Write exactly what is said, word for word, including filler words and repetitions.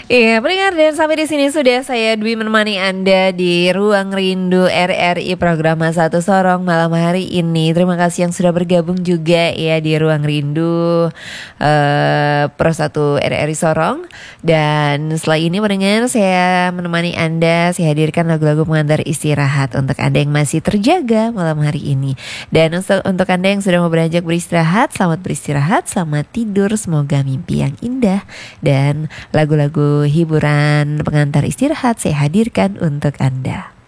Iya, pendengar, dan sampai di sini sudah saya Dwi menemani Anda di Ruang Rindu R R I program Satu Sorong malam hari ini. Terima kasih yang sudah bergabung juga ya di Ruang Rindu uh, Pro satu R R I Sorong. Dan setelah ini pendengar, saya menemani Anda, saya hadirkan lagu-lagu pengantar istirahat untuk Anda yang masih terjaga malam hari ini. Dan untuk, untuk Anda yang sudah mau beranjak beristirahat, selamat beristirahat, selamat tidur, semoga mimpi yang indah. Dan lagu-lagu hiburan pengantar istirahat saya hadirkan untuk Anda.